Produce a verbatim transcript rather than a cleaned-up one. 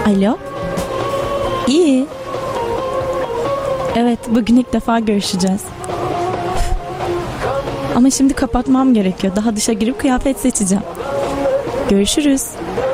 Alo? İyi. Evet, bugün ilk defa görüşeceğiz. Ama şimdi kapatmam gerekiyor. Daha dışa girip kıyafet seçeceğim. Görüşürüz.